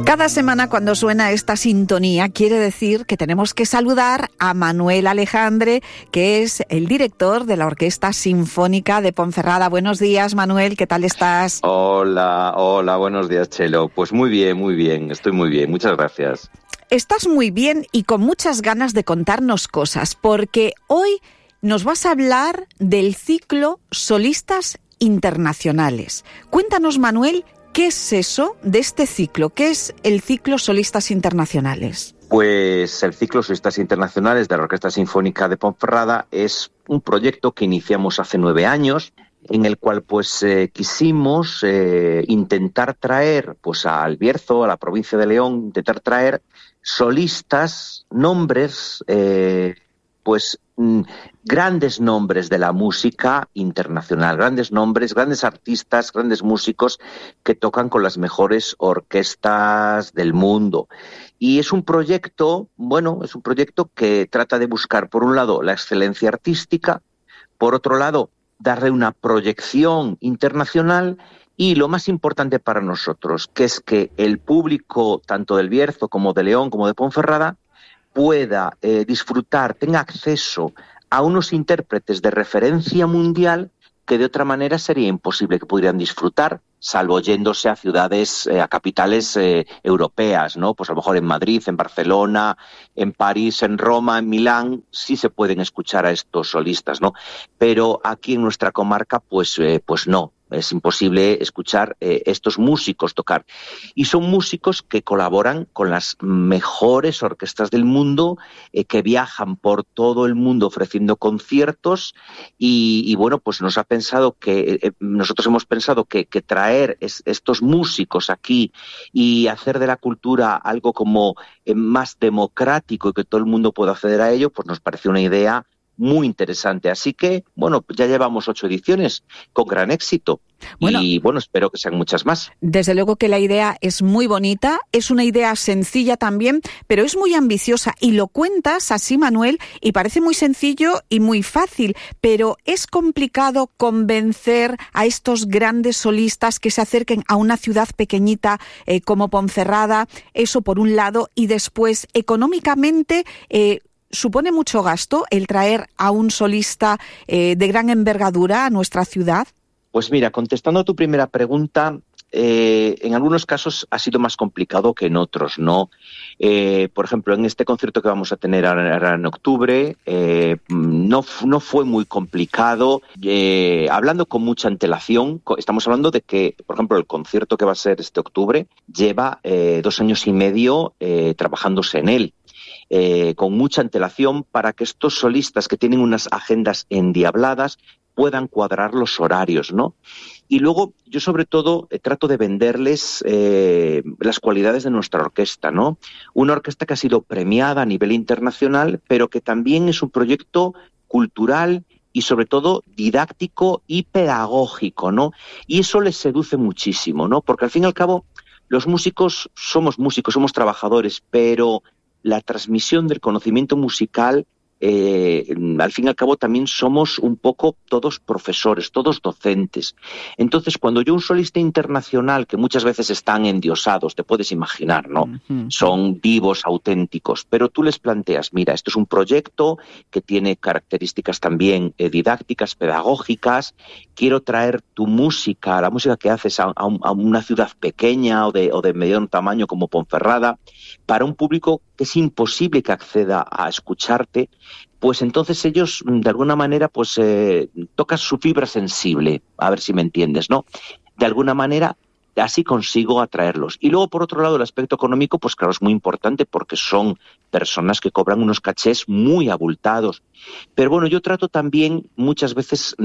Cada semana cuando suena esta sintonía quiere decir que tenemos que saludar a Manuel Alejandre, que es el director de la Orquesta Sinfónica de Ponferrada. Buenos días, Manuel, ¿qué tal estás? Hola, buenos días, Chelo. Pues muy bien, estoy muy bien, muchas gracias. Estás muy bien y con muchas ganas de contarnos cosas, porque hoy nos vas a hablar del ciclo Solistas Internacionales. Cuéntanos, Manuel, ¿qué es eso de este ciclo? ¿Qué es el ciclo Solistas Internacionales? Pues el ciclo Solistas Internacionales de la Orquesta Sinfónica de Ponferrada es un proyecto que iniciamos hace 9 años, en el cual quisimos intentar traer al Bierzo, a la provincia de León, intentar traer solistas, nombres, grandes nombres de la música internacional, grandes nombres, grandes artistas, grandes músicos que tocan con las mejores orquestas del mundo. Y es un proyecto que trata de buscar, por un lado, la excelencia artística, por otro lado, darle una proyección internacional y lo más importante para nosotros, que es que el público, tanto del Bierzo como de León como de Ponferrada, pueda disfrutar, tenga acceso a unos intérpretes de referencia mundial que de otra manera sería imposible que pudieran disfrutar, salvo yéndose a ciudades, a capitales europeas, ¿no? Pues a lo mejor en Madrid, en Barcelona, en París, en Roma, en Milán, sí se pueden escuchar a estos solistas, ¿no? Pero aquí en nuestra comarca, pues no. Es imposible escuchar estos músicos tocar. Y son músicos que colaboran con las mejores orquestas del mundo, que viajan por todo el mundo ofreciendo conciertos y nosotros hemos pensado que traer estos músicos aquí y hacer de la cultura algo como más democrático y que todo el mundo pueda acceder a ello, pues nos pareció una idea muy interesante. Así que, ya llevamos 8 ediciones con gran éxito. Y espero que sean muchas más. Desde luego que la idea es muy bonita, es una idea sencilla también, pero es muy ambiciosa y lo cuentas así, Manuel, y parece muy sencillo y muy fácil, pero es complicado convencer a estos grandes solistas que se acerquen a una ciudad pequeñita como Ponferrada, eso por un lado, y después económicamente ¿supone mucho gasto el traer a un solista de gran envergadura a nuestra ciudad? Pues mira, contestando a tu primera pregunta, en algunos casos ha sido más complicado que en otros, ¿no? Por ejemplo, en este concierto que vamos a tener ahora en octubre, no fue muy complicado. Hablando con mucha antelación, estamos hablando de que, por ejemplo, el concierto que va a ser este octubre lleva 2 años y medio trabajándose en él. Con mucha antelación para que estos solistas que tienen unas agendas endiabladas puedan cuadrar los horarios, ¿no? Y luego yo sobre todo trato de venderles las cualidades de nuestra orquesta, ¿no? Una orquesta que ha sido premiada a nivel internacional, pero que también es un proyecto cultural y sobre todo didáctico y pedagógico, ¿no? Y eso les seduce muchísimo, ¿no? Porque al fin y al cabo los músicos, somos trabajadores, pero la transmisión del conocimiento musical, al fin y al cabo también somos un poco todos profesores, todos docentes. Entonces, cuando yo un solista internacional, que muchas veces están endiosados, te puedes imaginar, ¿no? Uh-huh. Son vivos, auténticos, pero tú les planteas, mira, esto es un proyecto que tiene características también didácticas, pedagógicas, quiero traer tu música, la música que haces a una ciudad pequeña o de mediano tamaño como Ponferrada, para un público que es imposible que acceda a escucharte, pues entonces ellos de alguna manera tocan su fibra sensible, a ver si me entiendes, ¿no? De alguna manera así consigo atraerlos. Y luego, por otro lado, el aspecto económico, pues claro, es muy importante porque son personas que cobran unos cachés muy abultados. Pero yo trato también muchas veces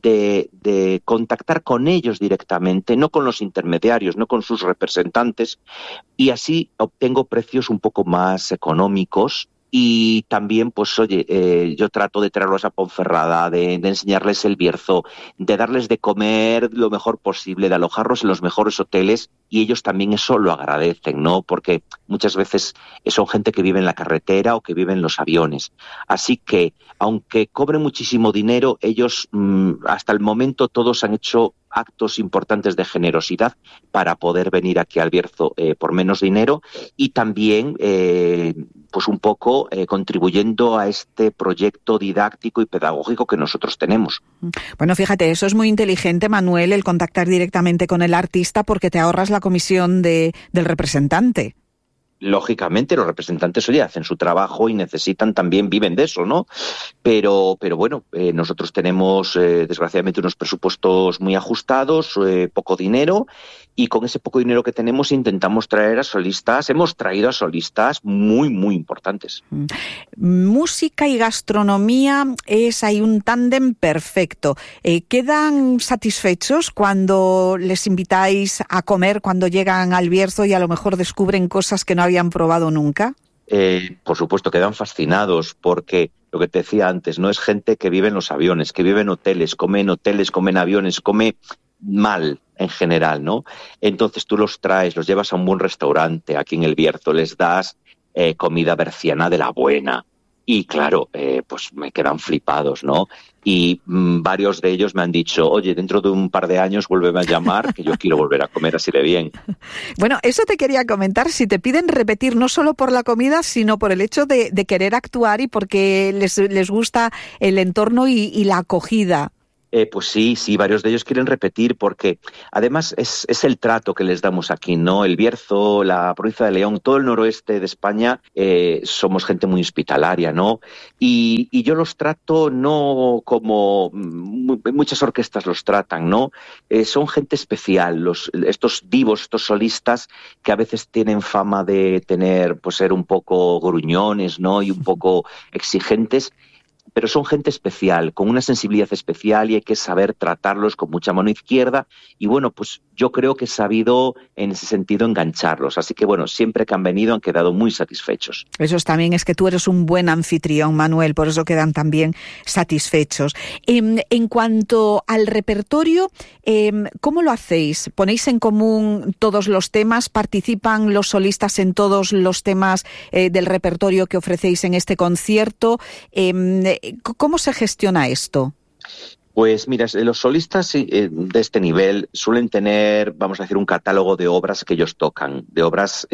de contactar con ellos directamente, no con los intermediarios, no con sus representantes, y así obtengo precios un poco más económicos. Y también, yo trato de traerlos a Ponferrada, de enseñarles el Bierzo, de darles de comer lo mejor posible, de alojarlos en los mejores hoteles, y ellos también eso lo agradecen, ¿no? Porque muchas veces son gente que vive en la carretera o que vive en los aviones. Así que, aunque cobren muchísimo dinero, ellos hasta el momento todos han hecho actos importantes de generosidad para poder venir aquí al Bierzo por menos dinero y también pues un poco contribuyendo a este proyecto didáctico y pedagógico que nosotros tenemos. Bueno, fíjate, eso es muy inteligente, Manuel, el contactar directamente con el artista porque te ahorras la comisión del representante. Lógicamente, los representantes, oye, hacen su trabajo y necesitan también, viven de eso, ¿no? Pero bueno, nosotros tenemos, desgraciadamente, unos presupuestos muy ajustados, poco dinero, y con ese poco dinero que tenemos intentamos traer a solistas, hemos traído a solistas muy, muy importantes. Música y gastronomía es ahí un tándem perfecto. ¿Quedan satisfechos cuando les invitáis a comer, cuando llegan al Bierzo y a lo mejor descubren cosas que no habían probado nunca? Por supuesto, quedan fascinados porque lo que te decía antes, no es gente que vive en los aviones, que vive en hoteles, come en aviones, come mal en general, ¿no? Entonces tú los traes, los llevas a un buen restaurante aquí en el Bierzo, les das comida berciana de la buena y claro, pues me quedan flipados, ¿no? Y varios de ellos me han dicho, oye, dentro de un par de años vuélveme a llamar, que yo quiero volver a comer así de bien. Bueno, eso te quería comentar, si te piden repetir no solo por la comida, sino por el hecho de querer actuar y porque les gusta el entorno y la acogida. Pues sí, varios de ellos quieren repetir porque además es el trato que les damos aquí, ¿no? El Bierzo, la provincia de León, todo el noroeste de España, somos gente muy hospitalaria, ¿no? Y yo los trato no como muchas orquestas los tratan, ¿no? Son gente especial, estos divos, estos solistas que a veces tienen fama de pues ser un poco gruñones, ¿no? Y un poco exigentes. Pero son gente especial, con una sensibilidad especial y hay que saber tratarlos con mucha mano izquierda y bueno, pues yo creo que he sabido en ese sentido engancharlos, así que bueno, siempre que han venido han quedado muy satisfechos. Eso también es que tú eres un buen anfitrión, Manuel, por eso quedan también satisfechos. En cuanto al repertorio, ¿cómo lo hacéis? ¿Ponéis en común todos los temas? ¿Participan los solistas en todos los temas del repertorio que ofrecéis en este concierto? ¿Cómo se gestiona esto? Pues mira, los solistas de este nivel suelen tener, vamos a decir, un catálogo de obras que ellos tocan, de obras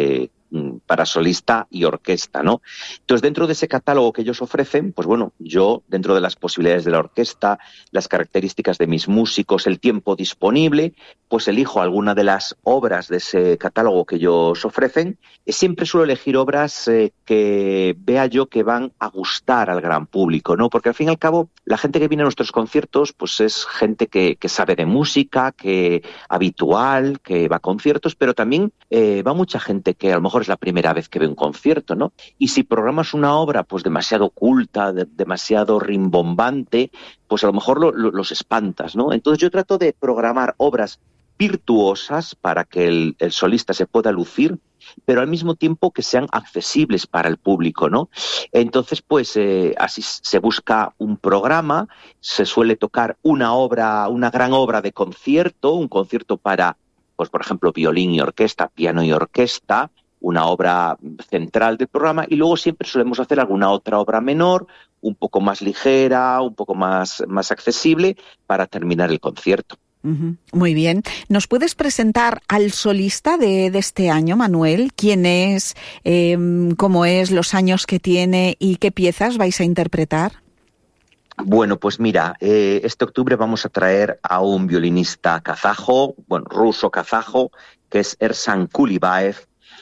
para solista y orquesta, ¿no? Entonces, dentro de ese catálogo que ellos ofrecen, pues bueno, yo, dentro de las posibilidades de la orquesta, las características de mis músicos, el tiempo disponible, pues elijo alguna de las obras de ese catálogo que ellos ofrecen. Siempre suelo elegir obras que vea yo que van a gustar al gran público, ¿no? Porque al fin y al cabo, la gente que viene a nuestros conciertos, pues es gente que sabe de música, que habitual, que va a conciertos, pero también va mucha gente que a lo mejor es la primera vez que ve un concierto, ¿no? Y si programas una obra pues demasiado culta, demasiado rimbombante, pues a lo mejor los espantas, ¿no? Entonces yo trato de programar obras virtuosas para que el solista se pueda lucir, pero al mismo tiempo que sean accesibles para el público, ¿no? Entonces, pues así se busca un programa, se suele tocar una gran obra de concierto, un concierto para, pues por ejemplo, violín y orquesta, piano y orquesta, una obra central del programa, y luego siempre solemos hacer alguna otra obra menor, un poco más ligera, un poco más accesible, para terminar el concierto. Muy bien. ¿Nos puedes presentar al solista de este año, Manuel? ¿Quién es? ¿Cómo es? ¿Los años que tiene? ¿Y qué piezas vais a interpretar? Bueno, pues mira, este octubre vamos a traer a un violinista kazajo, ruso-kazajo, que es Ersan Kulibaev.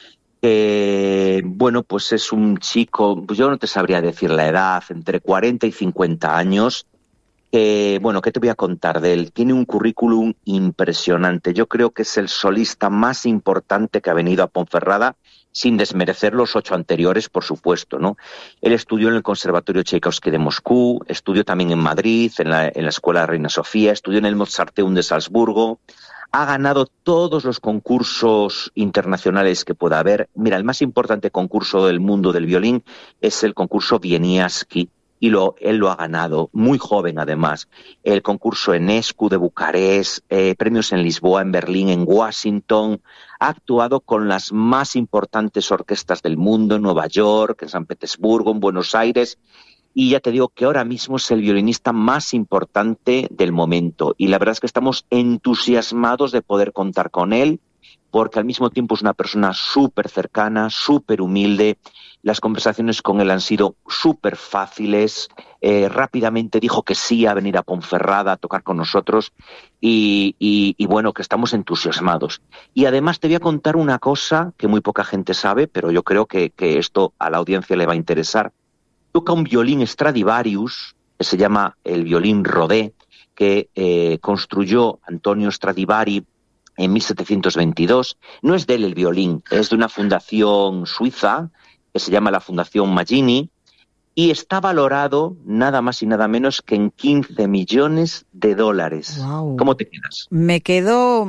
Bueno, pues es un chico, pues yo no te sabría decir la edad, entre 40 y 50 años. Bueno, ¿qué te voy a contar de él? Tiene un currículum impresionante. Yo creo que es el solista más importante que ha venido a Ponferrada, sin desmerecer los 8 anteriores, por supuesto, ¿no? Él estudió en el Conservatorio Tchaikovsky de Moscú, estudió también en Madrid, en la Escuela Reina Sofía, estudió en el Mozarteum de Salzburgo, ha ganado todos los concursos internacionales que pueda haber. Mira, el más importante concurso del mundo del violín es el concurso Wieniawski, y él lo ha ganado, muy joven además. El concurso Enescu de Bucarest, premios en Lisboa, en Berlín, en Washington. Ha actuado con las más importantes orquestas del mundo, en Nueva York, en San Petersburgo, en Buenos Aires. y ya te digo que ahora mismo es el violinista más importante del momento. Y la verdad es que estamos entusiasmados de poder contar con él, porque al mismo tiempo es una persona súper cercana, súper humilde. Las conversaciones con él han sido súper fáciles. Rápidamente dijo que sí a venir a Ponferrada a tocar con nosotros y bueno, que estamos entusiasmados. Y además te voy a contar una cosa que muy poca gente sabe, pero yo creo que esto a la audiencia le va a interesar. Toca un violín Stradivarius, que se llama el violín Rodé, que construyó Antonio Stradivari en 1722. No es de él el violín, es de una fundación suiza que se llama la Fundación Maggini y está valorado nada más y nada menos que en $15 millones. Wow. ¿Cómo te quedas? Me quedo,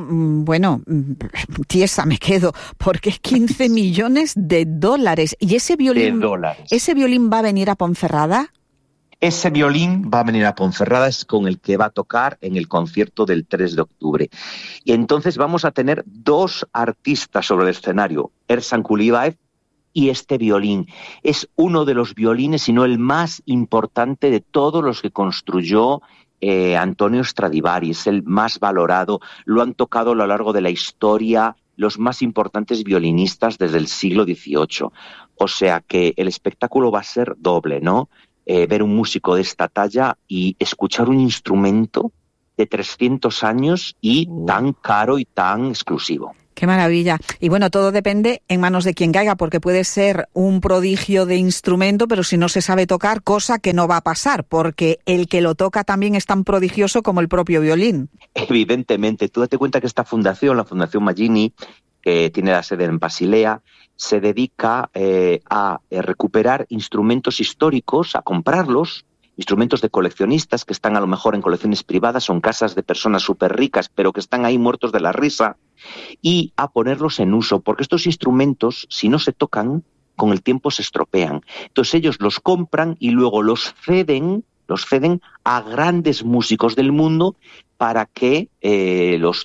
tiesa me quedo, porque es $15 millones. ¿Y ese violín va a venir a Ponferrada? Ese violín va a venir a Ponferrada, es con el que va a tocar en el concierto del 3 de octubre. Y entonces vamos a tener 2 artistas sobre el escenario, Ersan Kulibaev y este violín. Es uno de los violines, si no el más importante de todos los que construyó Antonio Stradivari. Es el más valorado, lo han tocado a lo largo de la historia los más importantes violinistas desde el siglo XVIII. O sea que el espectáculo va a ser doble, ¿no? Ver un músico de esta talla y escuchar un instrumento de 300 años y tan caro y tan exclusivo. ¡Qué maravilla! Y bueno, todo depende en manos de quien caiga, porque puede ser un prodigio de instrumento, pero si no se sabe tocar, cosa que no va a pasar, porque el que lo toca también es tan prodigioso como el propio violín. Evidentemente. Tú date cuenta que esta fundación, la Fundación Maggini, que tiene la sede en Basilea, se dedica a recuperar instrumentos históricos, a comprarlos, instrumentos de coleccionistas que están a lo mejor en colecciones privadas o en casas de personas súper ricas, pero que están ahí muertos de la risa, y a ponerlos en uso, porque estos instrumentos, si no se tocan, con el tiempo se estropean. Entonces ellos los compran y luego los ceden a grandes músicos del mundo para que los